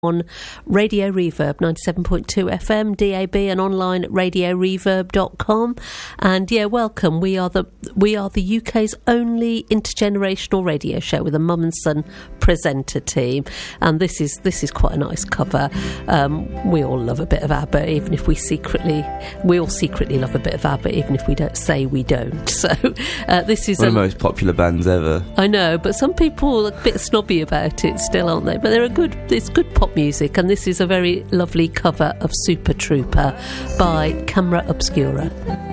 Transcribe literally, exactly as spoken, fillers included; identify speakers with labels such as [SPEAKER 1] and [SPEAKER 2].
[SPEAKER 1] on Radio Reverb ninety-seven point two F M, D A B, and online at radio reverb dot com. And yeah, welcome. We are the we are the U K's only intergenerational radio show with a mum and son presenter team. And this is this is quite a nice cover. Um, we all love a bit of ABBA, even if we secretly we all secretly love a bit of ABBA, even if we don't say we don't. So uh, this is
[SPEAKER 2] one of
[SPEAKER 1] a,
[SPEAKER 2] the most popular bands ever.
[SPEAKER 1] I know, but some people are a bit snobby about it still, aren't they? But they're a good. It's good pop music, and this is a very lovely cover of Super Trooper by Camera Obscura.